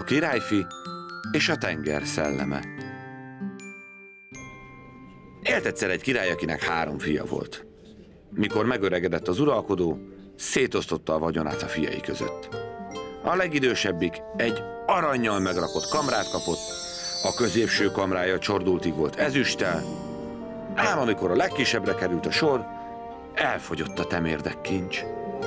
királyfi és a tenger szelleme. Élt egyszer egy király, akinek 3 fia volt. Mikor megöregedett az uralkodó, szétosztotta a vagyonát a fiai között. A legidősebbik egy arannyal megrakott kamrát kapott, a középső kamrája csordultig volt ezüsttel, ám amikor a legkisebbre került a sor, elfogyott a temérdek kincs.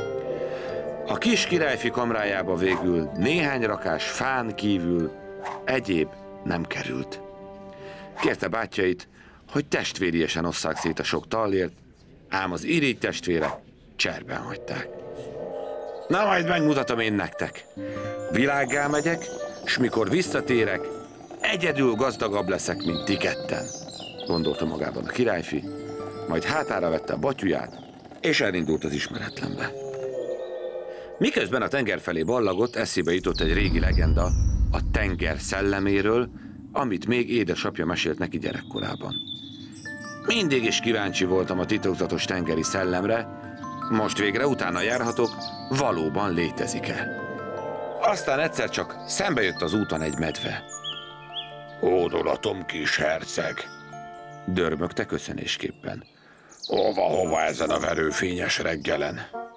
A kis királyfi kamrájába végül néhány rakás fán kívül egyéb nem került. Kérte bátyjait, hogy testvériesen osszák szét a sok tallért, ám az irigy testvérek cserben hagyták. Na majd megmutatom én nektek. Világgá megyek, s mikor visszatérek, egyedül gazdagabb leszek, mint ti ketten, gondolta magában a királyfi, majd hátára vette a batyuját, és elindult az ismeretlenbe. Miközben a tenger felé ballagott, eszébe jutott egy régi legenda a tenger szelleméről, amit még édesapja mesélt neki gyerekkorában. Mindig is kíváncsi voltam a titokzatos tengeri szellemre, most végre utána járhatok, valóban létezik-e. Aztán egyszer csak szembe jött az úton egy medve. Hódolatom, kis herceg, dörmögte köszönésképpen. Hova ezen a verőfényes reggelen?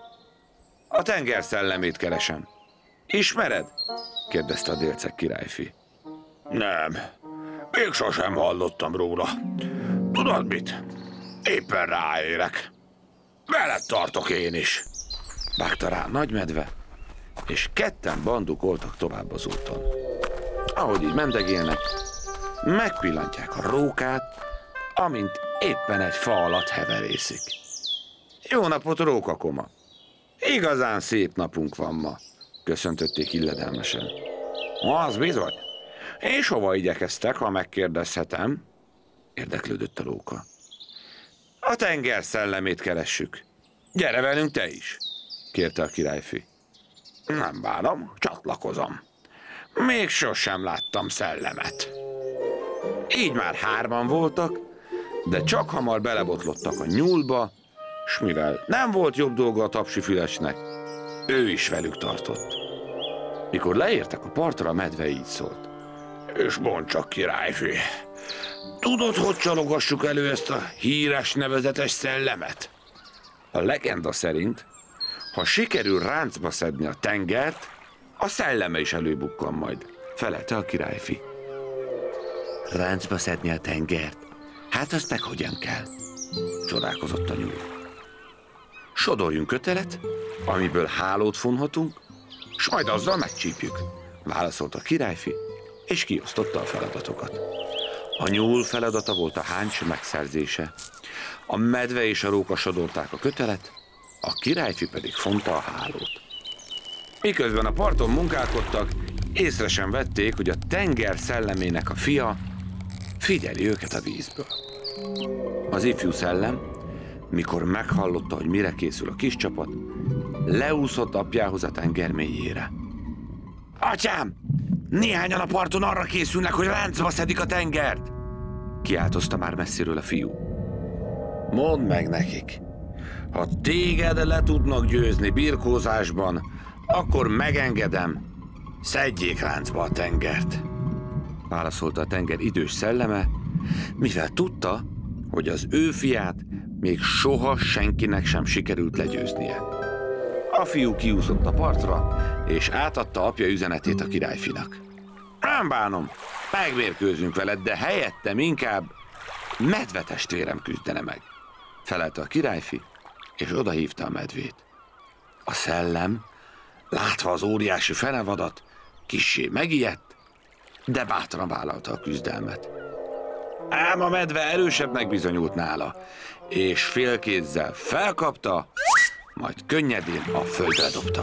A tenger szellemét keresem. Ismered? Kérdezte a délceg királyfi. Nem, még sosem hallottam róla. Tudod mit? Éppen ráérek. Veled tartok én is. Vágta rá a nagymedve, és ketten bandukoltak tovább az úton. Ahogy így mendegélnek, megpillantják a rókát, amint éppen egy fa alatt heverészik. Jó napot, rókakoma! Igazán szép napunk van ma, köszöntötték illedelmesen. Az bizony. És hova igyekeztek, ha megkérdezhetem? Érdeklődött a róka. A tenger szellemét keressük. Gyere velünk te is, kérte a királyfi. Nem bánom, csatlakozom. Még sosem láttam szellemet. Így már 3-an voltak, de csak hamar belebotlottak a nyúlba, s mivel nem volt jobb dolga a tapsifülesnek, ő is velük tartott. Mikor leértek a partra, a medve így szólt. És mondd csak, királyfi, tudod, hogy csalogassuk elő ezt a híres nevezetes szellemet? A legenda szerint, ha sikerül ráncba szedni a tengert, a szelleme is előbukkan majd, felelte a királyfi. Ráncba szedni a tengert? Hát azt meg hogyan kell? Csodálkozott a nyúl. Sodorjunk kötelet, amiből hálót fonhatunk, s majd azzal megcsípjük, válaszolt a királyfi, és kiosztotta a feladatokat. A nyúl feladata volt a háncs megszerzése, a medve és a róka sodorták a kötelet, a királyfi pedig fonta a hálót. Miközben a parton munkálkodtak, észre sem vették, hogy a tenger szellemének a fia figyeli őket a vízből. Az ifjú szellem, mikor meghallotta, hogy mire készül a kis csapat, leúszott apjához a tenger mélyére. Atyám! Néhányan a parton arra készülnek, hogy ráncba szedik a tengert! Kiáltozta már messziről a fiú. Mondd meg nekik, ha téged le tudnak győzni birkózásban, akkor megengedem, szedjék ráncba a tengert, válaszolta a tenger idős szelleme, mivel tudta, hogy az ő fiát még soha senkinek sem sikerült legyőznie. A fiú kiúszott a partra, és átadta apja üzenetét a királyfinak. Nem bánom, megmérkőzünk veled, de helyettem inkább medvetestvérem küzdene meg, felelte a királyfi, és odahívta a medvét. A szellem, látva az óriási fenevadat, kissé megijedt, de bátran vállalta a küzdelmet. Ám a medve erősebbnek bizonyult nála, és félkézzel felkapta, majd könnyedén a földre dobta.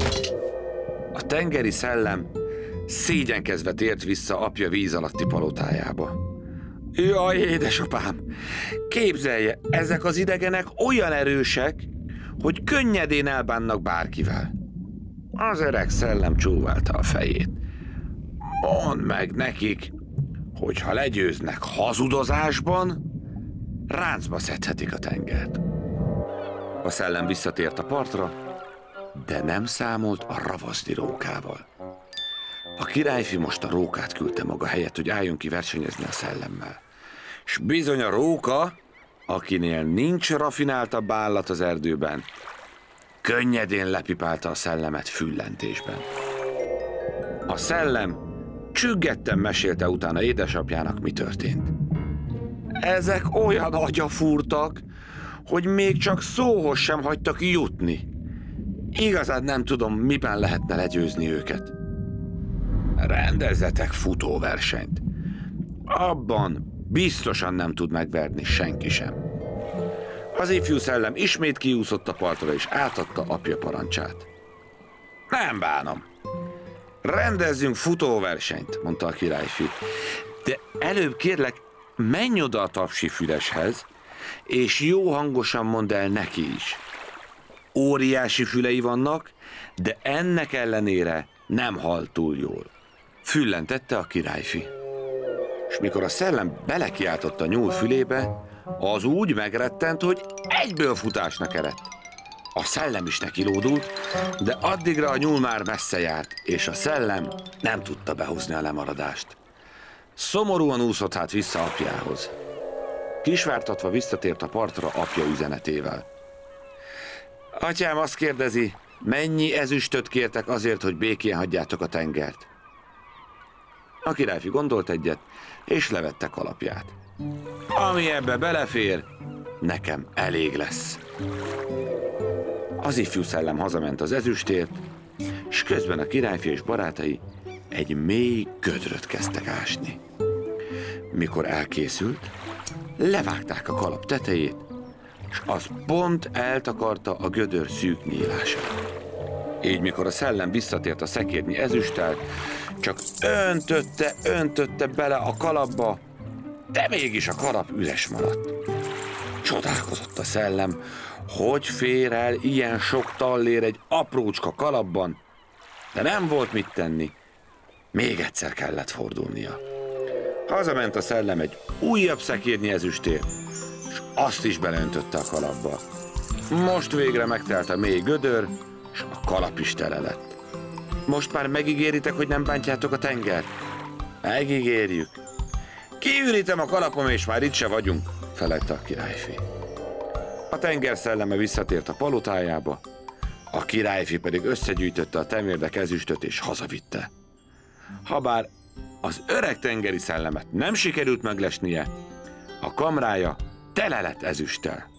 A tengeri szellem szégyenkezve tért vissza apja víz alatti palotájába. Jaj, édesapám, képzelje, ezek az idegenek olyan erősek, hogy könnyedén elbánnak bárkivel. Az öreg szellem csóválta a fejét. Mondd meg nekik, hogy ha legyőznek hazudozásban, ráncba szedhetik a tengert. A szellem visszatért a partra, de nem számolt a ravaszdi rókával. A királyfi most a rókát küldte maga helyett, hogy álljon ki versenyezni a szellemmel. S bizony a róka, akinél nincs rafináltabb állat az erdőben, könnyedén lepipálta a szellemet füllentésben. A szellem csüggetten mesélte utána édesapjának, mi történt. Ezek olyan agyafúrtak, hogy még csak szóhoz sem hagytak jutni. Igazán nem tudom, miben lehetne legyőzni őket. Rendezzetek futóversenyt. Abban biztosan nem tud megverni senki sem. Az ifjú szellem ismét kiúszott a partra, és átadta apja parancsát. Nem bánom. Rendezzünk futóversenyt, mondta a királyfi. De előbb kérlek, menj oda a tapsifüleshez, és jó hangosan mondd el neki is. Óriási fülei vannak, de ennek ellenére nem hall túl jól. Füllentette a királyfi. És mikor a szellem belekiáltott a nyúl fülébe, az úgy megrettent, hogy egyből futásnak eredt. A szellem is neki lódult, de addigra a nyúl már messze járt, és a szellem nem tudta behozni a lemaradást. Szomorúan úszott hát vissza apjához. Kisvártatva visszatért a partra apja üzenetével. Atyám azt kérdezi, mennyi ezüstöt kértek azért, hogy békén hagyjátok a tengert? A királyfi gondolt egyet, és levette kalapját. Ami ebbe belefér, nekem elég lesz. Az ifjú szellem hazament az ezüstért, s közben a királyfi és barátai egy mély gödröt kezdtek ásni. Mikor elkészült, levágták a kalap tetejét, s az pont eltakarta a gödör szűk nyílását. Így mikor a szellem visszatért a szekérnyi ezüsttel, csak öntötte bele a kalapba, de mégis a kalap üres maradt. Csodálkozott a szellem, hogy fér el ilyen sok tallér egy aprócska kalapban, de nem volt mit tenni. Még egyszer kellett fordulnia. Hazament a szellem egy újabb szekérnyi ezüstért, és azt is beleöntötte a kalapba. Most végre megtelt a mély gödör, és a kalap is tele lett. Most már megígéritek, hogy nem bántjátok a tengert? Megígérjük. Kiürítem a kalapom, és már itt se vagyunk, felelte a királyfi. A tenger szelleme visszatért a palotájába, a királyfi pedig összegyűjtötte a temérdek ezüstöt és hazavitte. Habár az öreg tengeri szellemet nem sikerült meglesnie, a kamrája tele lett ezüsttel.